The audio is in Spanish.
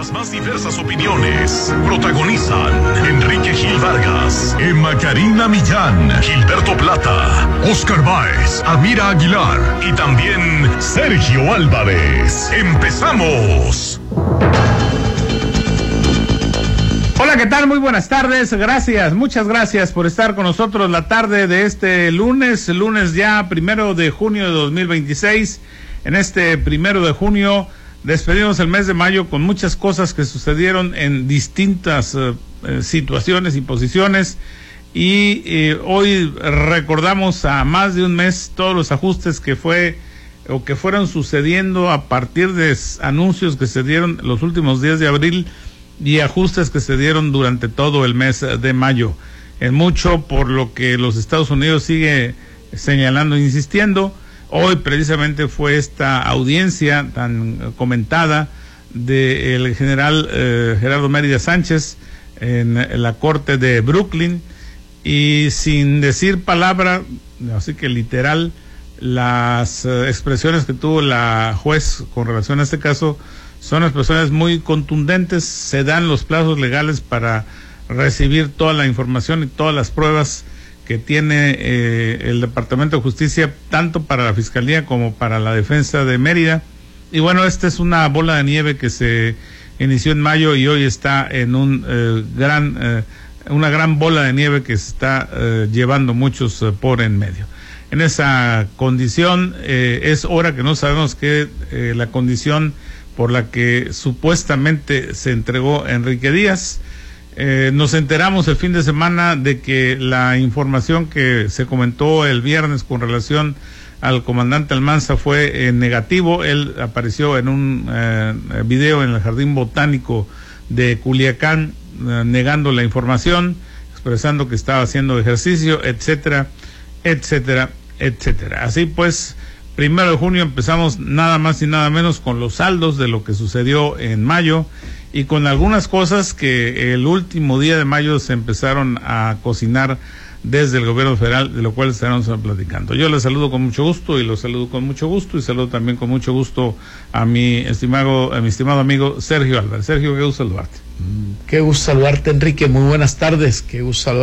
Las más diversas opiniones protagonizan Enrique Gil Vargas, Emma Karina Millán, Gilberto Plata, Oscar Báez, Amira Aguilar y también Sergio Álvarez. ¡Empezamos! Hola, ¿qué tal? Muy buenas tardes. Gracias, muchas gracias por estar con nosotros la tarde de este lunes ya 1 de junio de 2026. En este 1 de junio despedimos el mes de mayo con muchas cosas que sucedieron en distintas situaciones y posiciones, y hoy recordamos a más de un mes todos los ajustes que fueron sucediendo a partir de anuncios que se dieron los últimos días de abril y ajustes que se dieron durante todo el mes de mayo, en mucho por lo que los Estados Unidos sigue señalando e insistiendo. Hoy precisamente fue esta audiencia tan comentada del general Gerardo Mérida Sánchez en la corte de Brooklyn, y sin decir palabra, así que literal, las expresiones que tuvo la juez con relación a este caso son expresiones muy contundentes. Se dan los plazos legales para recibir toda la información y todas las pruebas que tiene el Departamento de Justicia, tanto para la Fiscalía como para la defensa de Mérida. Y bueno, esta es una bola de nieve que se inició en mayo y hoy está en una gran bola de nieve que se está llevando muchos por en medio. En esa condición es hora que no sabemos que la condición por la que supuestamente se entregó Enrique Díaz. Nos enteramos el fin de semana de que la información que se comentó el viernes con relación al comandante Almanza fue negativo. Él apareció en un video en el Jardín Botánico de Culiacán negando la información, expresando que estaba haciendo ejercicio, etcétera, etcétera, etcétera. Así pues, 1 de junio empezamos nada más y nada menos con los saldos de lo que sucedió en mayo, y con algunas cosas que el último día de mayo se empezaron a cocinar desde el gobierno federal, de lo cual estaremos platicando. Yo les saludo con mucho gusto, y los saludo con mucho gusto, y saludo también con mucho gusto a mi estimado amigo Sergio Álvarez. Sergio, qué gusto saludarte. Qué gusto saludarte, Enrique. Muy buenas tardes. Qué gusto saludarte.